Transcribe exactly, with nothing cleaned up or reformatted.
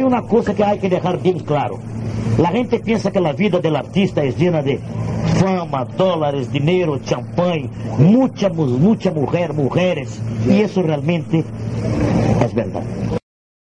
una cosa que hay que dejar bien claro. La gente piensa que la vida del artista es llena de fama, dólares, dinero, champán, mucha, mucha mujer, mujeres. Y eso realmente es verdad.